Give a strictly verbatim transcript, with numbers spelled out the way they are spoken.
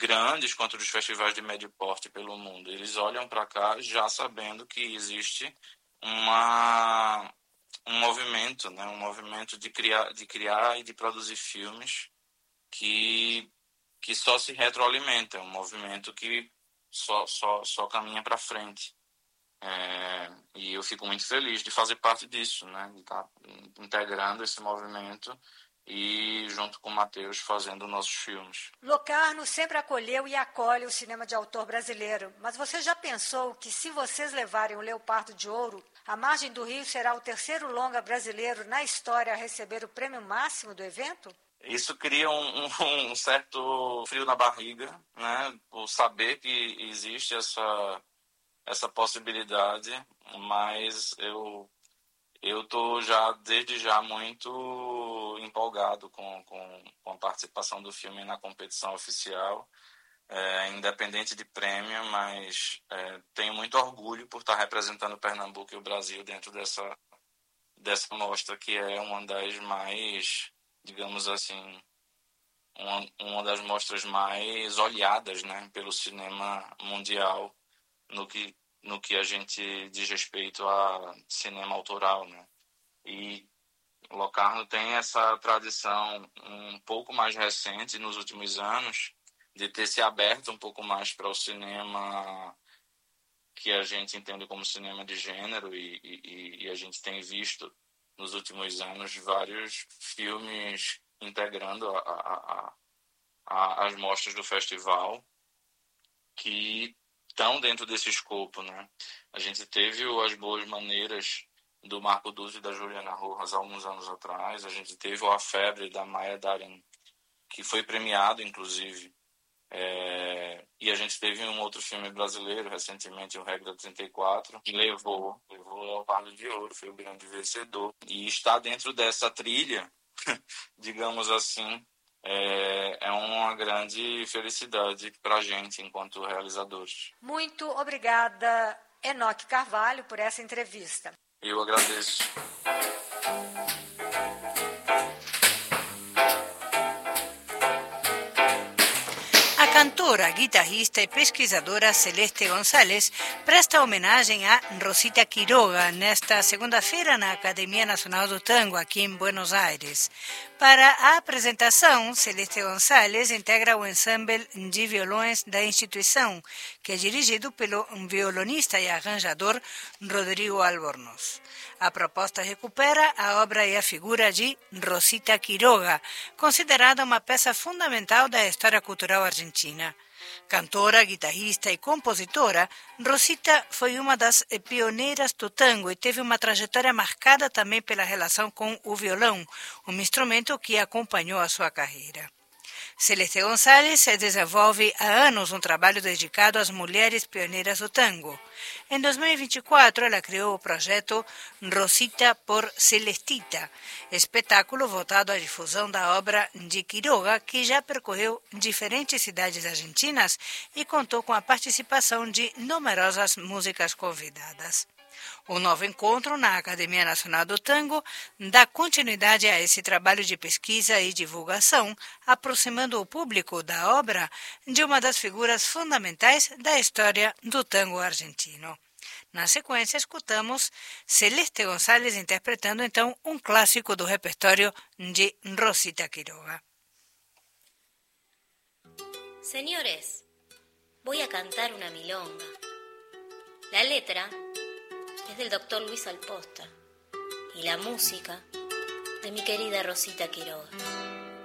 grandes quanto dos festivais de médio porte pelo mundo. Eles olham para cá já sabendo que existe uma, um movimento, né? um movimento de criar, de criar e de produzir filmes que, que só se retroalimenta, é um movimento que só, só, só caminha para frente. É, e eu fico muito feliz de fazer parte disso, né? De estar integrando esse movimento e, junto com o Matheus, fazendo nossos filmes. Locarno sempre acolheu e acolhe o cinema de autor brasileiro, mas você já pensou que, se vocês levarem o Leopardo de Ouro, A Margem do Rio será o terceiro longa brasileiro na história a receber o prêmio máximo do evento? Isso cria um, um, um certo frio na barriga, né? Por saber que existe essa, essa possibilidade, mas eu eu tô já desde já muito empolgado com, com, com a participação do filme na competição oficial, é, independente de prêmio, mas é, tenho muito orgulho por estar representando Pernambuco e o Brasil dentro dessa, dessa mostra, que é uma das mais, digamos assim, uma, uma das mostras mais olhadas, né, pelo cinema mundial no que, no que a gente diz respeito a cinema autoral, né? E Locarno tem essa tradição um pouco mais recente, nos últimos anos, de ter se aberto um pouco mais para o cinema que a gente entende como cinema de gênero, e, e, e a gente tem visto nos últimos anos vários filmes integrando a, a, a, as mostras do festival que estão dentro desse escopo, né? A gente teve o As Boas Maneiras do Marco Duzzi e da Juliana Rojas há alguns anos atrás. A gente teve o A Febre da Maya Deren, que foi premiado, inclusive. É... E a gente teve um outro filme brasileiro recentemente, o Regra trinta e quatro, que levou, levou o Leopardo de Ouro, foi o grande vencedor. E está dentro dessa trilha, digamos assim, É, é uma grande felicidade para a gente, enquanto realizadores. Muito obrigada, Enoque Carvalho, por essa entrevista. Eu agradeço. A cantora, guitarrista e pesquisadora Celeste González presta homenagem a Rosita Quiroga nesta segunda-feira na Academia Nacional do Tango, aqui em Buenos Aires. Para a apresentação, Celeste González integra o ensemble de violões da instituição, que é dirigido pelo violonista e arranjador Rodrigo Albornoz. A proposta recupera a obra e a figura de Rosita Quiroga, considerada uma peça fundamental da história cultural argentina. Cantora, guitarrista e compositora, Rosita foi uma das pioneiras do tango e teve uma trajetória marcada também pela relação com o violão, um instrumento que acompanhou a sua carreira. Celeste González desenvolve há anos um trabalho dedicado às mulheres pioneiras do tango. Em dois mil e vinte e quatro, ela criou o projeto Rosita por Celestita, espetáculo voltado à difusão da obra de Quiroga, que já percorreu diferentes cidades argentinas e contou com a participação de numerosas músicas convidadas. O novo encontro na Academia Nacional do Tango dá continuidade a esse trabalho de pesquisa e divulgação, aproximando o público da obra de uma das figuras fundamentais da história do tango argentino. Na sequência, escutamos Celeste González interpretando então um clássico do repertório de Rosita Quiroga. Señores, voy a cantar una milonga. La letra es del doctor Luis Alposta y la música de mi querida Rosita Quiroga.